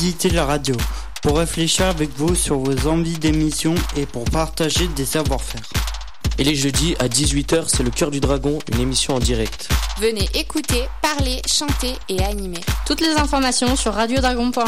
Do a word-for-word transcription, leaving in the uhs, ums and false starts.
visiter la radio, pour réfléchir avec vous sur vos envies d'émission et pour partager des savoir-faire. Et les jeudis à dix-huit heures, c'est le Cœur du Dragon, une émission en direct. Venez écouter, parler, chanter et animer. Toutes les informations sur radio dragon point com.